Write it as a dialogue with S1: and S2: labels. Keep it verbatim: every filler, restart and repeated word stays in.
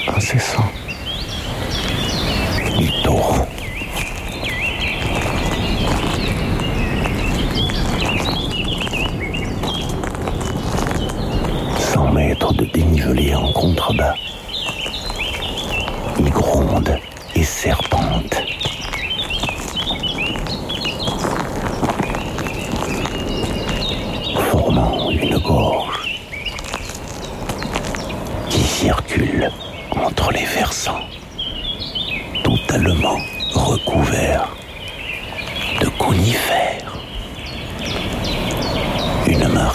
S1: incessant du torrent. Cent mètres de dénivelé en contrebas. Il gronde et serpente. Formant une gorge qui circule entre les versants, totalement recouvert de conifères. Une marée